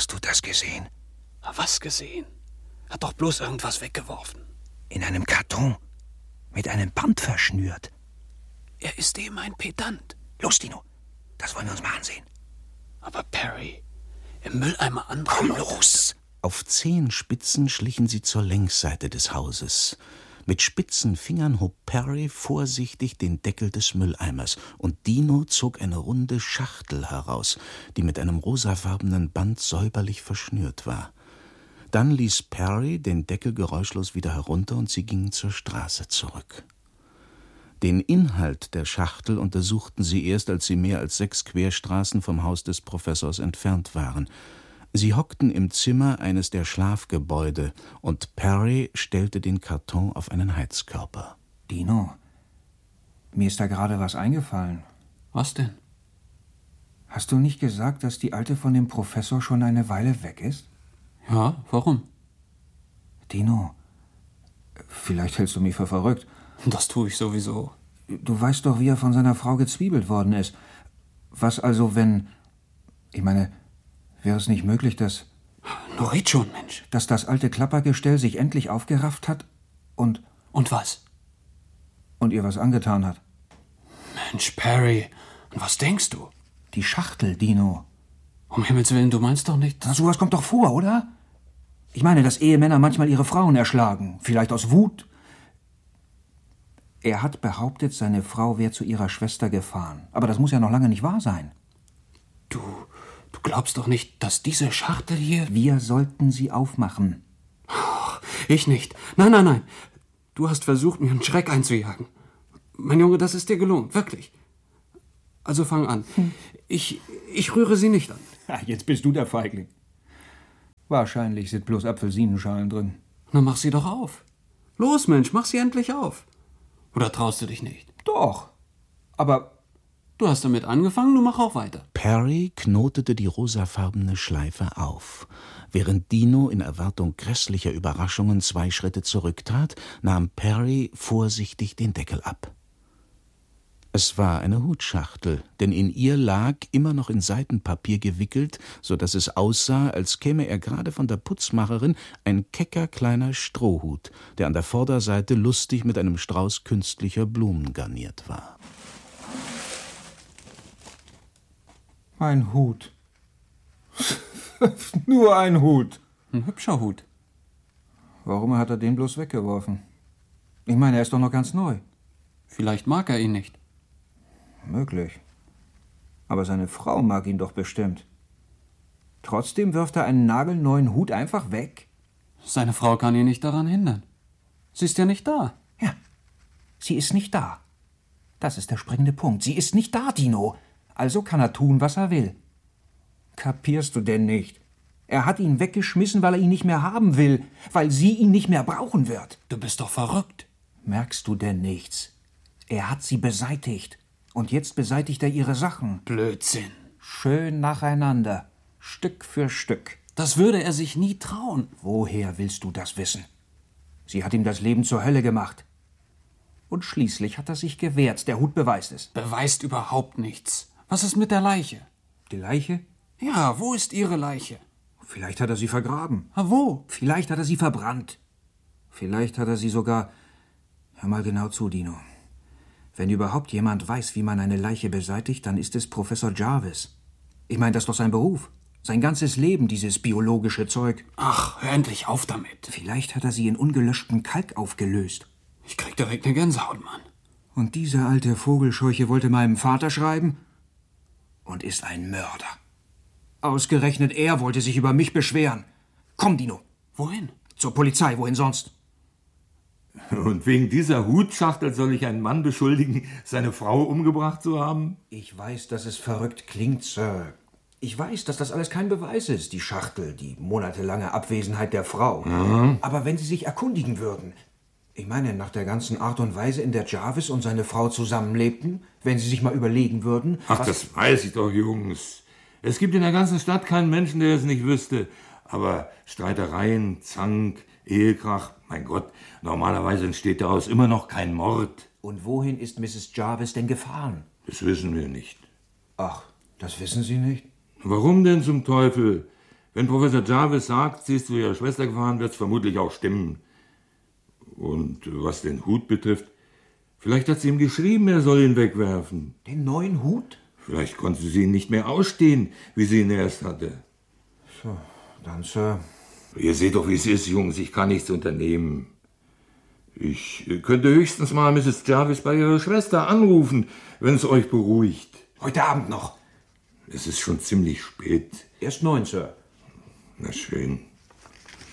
Hast du das gesehen? Was gesehen? Hat doch bloß irgendwas weggeworfen. In einem Karton. Mit einem Band verschnürt. Er ist eben ein Pedant. Los, Dino. Das wollen wir uns mal ansehen. Aber Perry, im Mülleimer an. Komm los! Auf Zehenspitzen schlichen sie zur Längsseite des Hauses. Mit spitzen Fingern hob Perry vorsichtig den Deckel des Mülleimers und Dino zog eine runde Schachtel heraus, die mit einem rosafarbenen Band säuberlich verschnürt war. Dann ließ Perry den Deckel geräuschlos wieder herunter und sie gingen zur Straße zurück. Den Inhalt der Schachtel untersuchten sie erst, als sie mehr als 6 Querstraßen vom Haus des Professors entfernt waren. Sie hockten im Zimmer eines der Schlafgebäude und Perry stellte den Karton auf einen Heizkörper. Dino, mir ist da gerade was eingefallen. Was denn? Hast du nicht gesagt, dass die Alte von dem Professor schon eine Weile weg ist? Ja, warum? Dino, vielleicht hältst du mich für verrückt. Das tue ich sowieso. Du weißt doch, wie er von seiner Frau gezwiebelt worden ist. Was also, wenn... Ich meine, wäre es nicht möglich, dass... Nur red schon, Mensch. Dass das alte Klappergestell sich endlich aufgerafft hat und... Und was? Und ihr was angetan hat. Mensch, Perry, an was denkst du? Die Schachtel, Dino. Um Himmels Willen, du meinst doch nicht... Na, sowas kommt doch vor, oder? Ich meine, dass Ehemänner manchmal ihre Frauen erschlagen. Vielleicht aus Wut. Er hat behauptet, seine Frau wäre zu ihrer Schwester gefahren. Aber das muss ja noch lange nicht wahr sein. Du glaubst doch nicht, dass diese Schachtel hier... Wir sollten sie aufmachen. Ach, ich nicht. Nein. Du hast versucht, mir einen Schreck einzujagen. Mein Junge, das ist dir gelungen, wirklich. Also fang an. Ich rühre sie nicht an. Jetzt bist du der Feigling. Wahrscheinlich sind bloß Apfelsinenschalen drin. Na, mach sie doch auf. Los, Mensch, mach sie endlich auf. Oder traust du dich nicht? Doch. Aber... Du hast damit angefangen, nun mach auch weiter. Perry knotete die rosafarbene Schleife auf. Während Dino in Erwartung grässlicher Überraschungen 2 Schritte zurücktrat, nahm Perry vorsichtig den Deckel ab. Es war eine Hutschachtel, denn in ihr lag, immer noch in Seidenpapier gewickelt, so dass es aussah, als käme er gerade von der Putzmacherin, ein kecker kleiner Strohhut, der an der Vorderseite lustig mit einem Strauß künstlicher Blumen garniert war. Ein Hut. Nur ein Hut. Ein hübscher Hut. Warum hat er den bloß weggeworfen? Ich meine, er ist doch noch ganz neu. Vielleicht mag er ihn nicht. Möglich. Aber seine Frau mag ihn doch bestimmt. Trotzdem wirft er einen nagelneuen Hut einfach weg? Seine Frau kann ihn nicht daran hindern. Sie ist ja nicht da. Ja, sie ist nicht da. Das ist der springende Punkt. Sie ist nicht da, Dino. Also kann er tun, was er will. Kapierst du denn nicht? Er hat ihn weggeschmissen, weil er ihn nicht mehr haben will, weil sie ihn nicht mehr brauchen wird. Du bist doch verrückt. Merkst du denn nichts? Er hat sie beseitigt. Und jetzt beseitigt er ihre Sachen. Blödsinn. Schön nacheinander. Stück für Stück. Das würde er sich nie trauen. Woher willst du das wissen? Sie hat ihm das Leben zur Hölle gemacht. Und schließlich hat er sich gewehrt. Der Hut beweist es. Beweist überhaupt nichts. Was ist mit der Leiche? Die Leiche? Ja, wo ist Ihre Leiche? Vielleicht hat er sie vergraben. Wo? Vielleicht hat er sie verbrannt. Vielleicht hat er sie sogar... Hör mal genau zu, Dino. Wenn überhaupt jemand weiß, wie man eine Leiche beseitigt, dann ist es Professor Jarvis. Ich meine, das ist doch sein Beruf. Sein ganzes Leben, dieses biologische Zeug. Ach, hör endlich auf damit. Vielleicht hat er sie in ungelöschten Kalk aufgelöst. Ich krieg direkt eine Gänsehaut, Mann. Und diese alte Vogelscheuche wollte meinem Vater schreiben? Und ist ein Mörder. Ausgerechnet er wollte sich über mich beschweren. Komm, Dino. Wohin? Zur Polizei, wohin sonst? Und wegen dieser Hutschachtel soll ich einen Mann beschuldigen, seine Frau umgebracht zu haben? Ich weiß, dass es verrückt klingt, Sir. Ich weiß, dass das alles kein Beweis ist, die Schachtel, die monatelange Abwesenheit der Frau. Mhm. Aber wenn Sie sich erkundigen würden, ich meine, nach der ganzen Art und Weise, in der Jarvis und seine Frau zusammenlebten, wenn Sie sich mal überlegen würden... Ach, das weiß ich doch, Jungs. Es gibt in der ganzen Stadt keinen Menschen, der es nicht wüsste. Aber Streitereien, Zank, Ehekrach, mein Gott, normalerweise entsteht daraus immer noch kein Mord. Und wohin ist Mrs. Jarvis denn gefahren? Das wissen wir nicht. Ach, das wissen Sie nicht? Warum denn zum Teufel? Wenn Professor Jarvis sagt, sie ist zu ihrer Schwester gefahren, wird es vermutlich auch stimmen. Und was den Hut betrifft, vielleicht hat sie ihm geschrieben, er soll ihn wegwerfen. Den neuen Hut? Vielleicht konnte sie ihn nicht mehr ausstehen, wie sie ihn erst hatte. So, dann, Sir. Ihr seht doch, wie es ist, Jungs. Ich kann nichts unternehmen. Ich könnte höchstens mal Mrs. Jarvis bei ihrer Schwester anrufen, wenn es euch beruhigt. Heute Abend noch. Es ist schon ziemlich spät. Erst 9, Sir. Na schön.